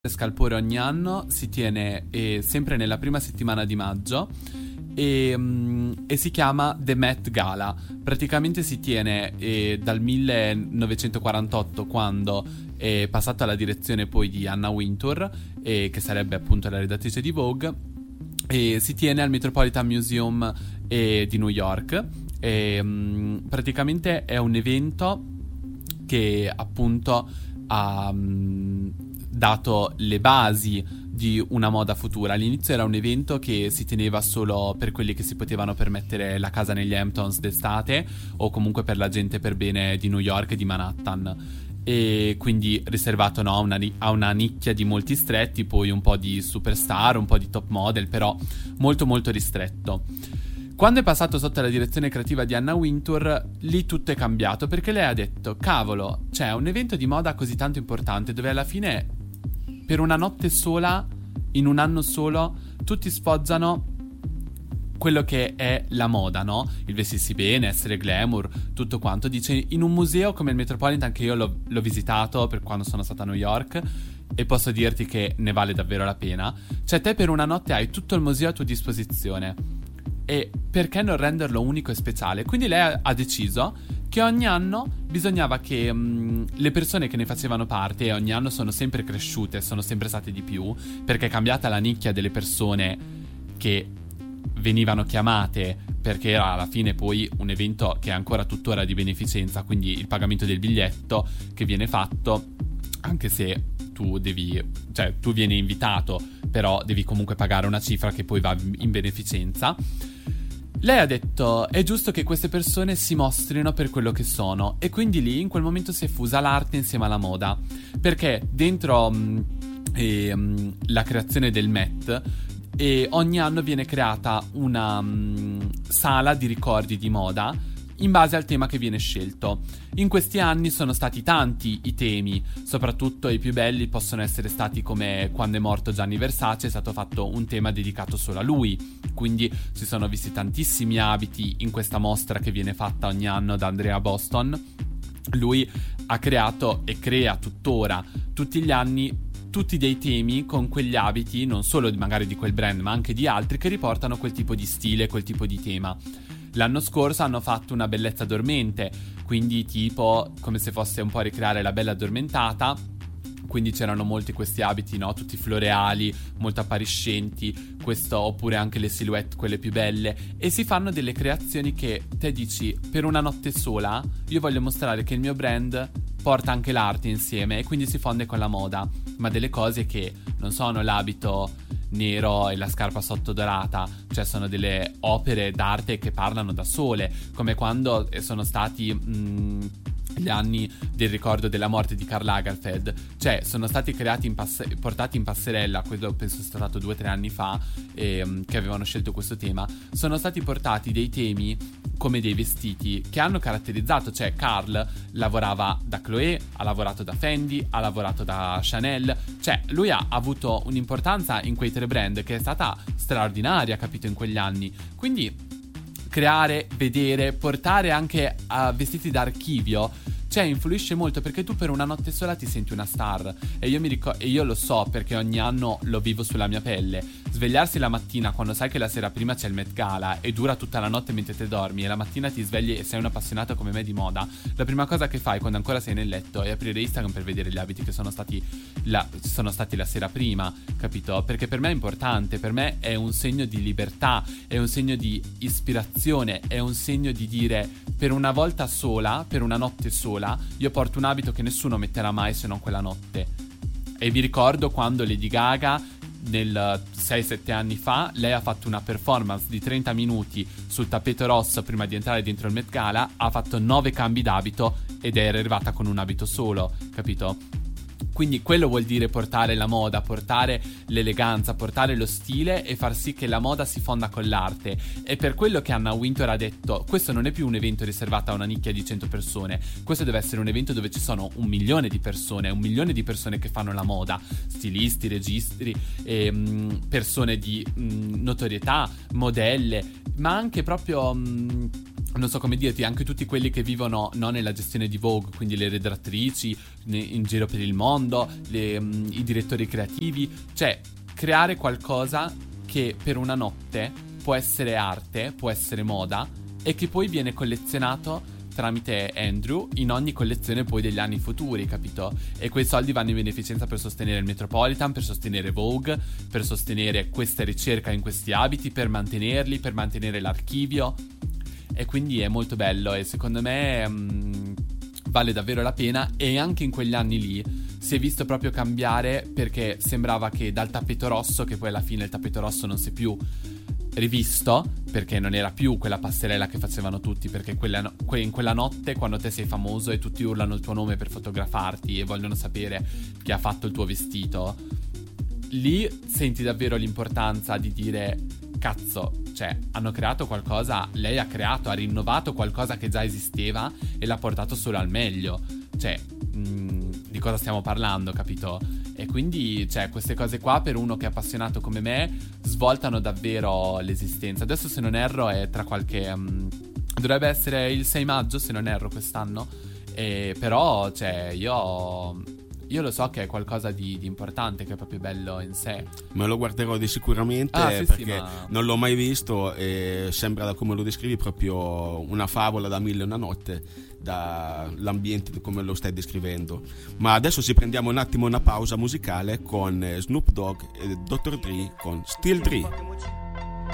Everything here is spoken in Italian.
Scalpore ogni anno si tiene sempre nella prima settimana di maggio e si chiama The Met Gala. Praticamente si tiene dal 1948, quando è passata alla direzione poi di Anna Wintour, che sarebbe appunto la redattrice di Vogue, e si tiene al Metropolitan Museum di New York. Praticamente è un evento che appunto ha dato le basi di una moda futura. All'inizio era un evento che si teneva solo per quelli che si potevano permettere la casa negli Hamptons d'estate, o comunque per la gente per bene di New York e di Manhattan, e quindi riservato, no, a una nicchia di molti stretti, poi un po' di superstar, un po' di top model, però molto molto ristretto. Quando è passato sotto la direzione creativa di Anna Wintour, lì tutto è cambiato, perché lei ha detto: cavolo, c'è un evento di moda così tanto importante, dove alla fine per una notte sola, in un anno solo, tutti sfoggiano quello che è la moda, no? Il vestirsi bene, essere glamour, tutto quanto. Dice, in un museo come il Metropolitan, che io l'ho visitato per quando sono stata a New York, e posso dirti che ne vale davvero la pena, cioè te per una notte hai tutto il museo a tua disposizione, e perché non renderlo unico e speciale? Quindi lei ha deciso che ogni anno bisognava che le persone che ne facevano parte, e ogni anno sono sempre cresciute, sono sempre state di più, perché è cambiata la nicchia delle persone che venivano chiamate, perché era alla fine poi un evento che è ancora tuttora di beneficenza, quindi il pagamento del biglietto che viene fatto, anche se tu vieni invitato, però devi comunque pagare una cifra che poi va in beneficenza. Lei ha detto: è giusto che queste persone si mostrino per quello che sono, e quindi lì in quel momento si è fusa l'arte insieme alla moda, perché dentro la creazione del Met ogni anno viene creata una sala di ricordi di moda in base al tema che viene scelto. In questi anni sono stati tanti i temi, soprattutto i più belli possono essere stati come quando è morto Gianni Versace, è stato fatto un tema dedicato solo a lui, quindi si sono visti tantissimi abiti in questa mostra che viene fatta ogni anno da Andrea Boston. Lui ha creato e crea tuttora, tutti gli anni, tutti dei temi con quegli abiti, non solo magari di quel brand, ma anche di altri, che riportano quel tipo di stile, quel tipo di tema. L'anno scorso hanno fatto una bellezza dormente, quindi tipo come se fosse un po' ricreare la Bella Addormentata, quindi c'erano molti questi abiti, no? Tutti floreali, molto appariscenti, oppure anche le silhouette, quelle più belle, e si fanno delle creazioni che te dici, per una notte sola io voglio mostrare che il mio brand porta anche l'arte insieme, e quindi si fonde con la moda, ma delle cose che non sono l'abito nero e la scarpa sottodorata, cioè sono delle opere d'arte che parlano da sole, come quando sono stati gli anni del ricordo della morte di Karl Lagerfeld, cioè sono stati creati portati in passerella, quello penso sia stato 2 o 3 anni fa, che avevano scelto questo tema. Sono stati portati dei temi come dei vestiti che hanno caratterizzato, cioè Karl lavorava da Chloé, ha lavorato da Fendi, ha lavorato da Chanel, cioè lui ha avuto un'importanza in quei 3 brand che è stata straordinaria, capito, in quegli anni. Quindi creare, vedere, portare anche a vestiti d'archivio, cioè influisce molto, perché tu per una notte sola ti senti una star. E io lo so, perché ogni anno lo vivo sulla mia pelle. Svegliarsi la mattina quando sai che la sera prima c'è il Met Gala e dura tutta la notte mentre te dormi, e la mattina ti svegli e sei un appassionato come me di moda, la prima cosa che fai quando ancora sei nel letto è aprire Instagram per vedere gli abiti che sono stati la sera prima, capito? Perché per me è importante, per me è un segno di libertà, è un segno di ispirazione, è un segno di dire: per una volta sola, per una notte sola, io porto un abito che nessuno metterà mai se non quella notte. E vi ricordo quando Lady Gaga, nel 6-7 anni fa, lei ha fatto una performance di 30 minuti sul tappeto rosso prima di entrare dentro il Met Gala, ha fatto 9 cambi d'abito ed è arrivata con un abito solo, capito? Quindi quello vuol dire portare la moda, portare l'eleganza, portare lo stile e far sì che la moda si fonda con l'arte. E per quello che Anna Wintour ha detto: questo non è più un evento riservato a una nicchia di 100 persone, questo deve essere un evento dove ci sono 1 milione di persone, 1 milione di persone che fanno la moda, stilisti, registi, persone di notorietà, modelle, ma anche proprio non so come dirti, anche tutti quelli che vivono non nella gestione di Vogue, quindi le redattrici in giro per il mondo, i direttori creativi, cioè creare qualcosa che per una notte può essere arte, può essere moda e che poi viene collezionato tramite Andrew in ogni collezione poi degli anni futuri, capito? E quei soldi vanno in beneficenza per sostenere il Metropolitan, per sostenere Vogue, per sostenere questa ricerca in questi abiti, per mantenerli, per mantenere l'archivio. E quindi è molto bello e secondo me vale davvero la pena. E anche in quegli anni lì si è visto proprio cambiare, perché sembrava che dal tappeto rosso, che poi alla fine il tappeto rosso non si è più rivisto, perché non era più quella passerella che facevano tutti, perché in quella notte, quando te sei famoso e tutti urlano il tuo nome per fotografarti e vogliono sapere chi ha fatto il tuo vestito, lì senti davvero l'importanza di dire cazzo, cioè hanno creato qualcosa, lei ha rinnovato qualcosa che già esisteva e l'ha portato solo al meglio, cioè di cosa stiamo parlando, capito? E quindi, cioè, queste cose qua per uno che è appassionato come me svoltano davvero l'esistenza. Adesso, se non erro, è tra qualche dovrebbe essere il 6 maggio, se non erro, quest'anno. Però, cioè, io lo so che è qualcosa di importante, che è proprio bello in sé. Me lo guarderò di sicuramente, sì, perché non l'ho mai visto e sembra, da come lo descrivi, proprio una favola da Mille e una notte, dall'ambiente come lo stai descrivendo. Ma adesso ci prendiamo un attimo una pausa musicale con Snoop Dogg e Dr. Dre con Still Dre.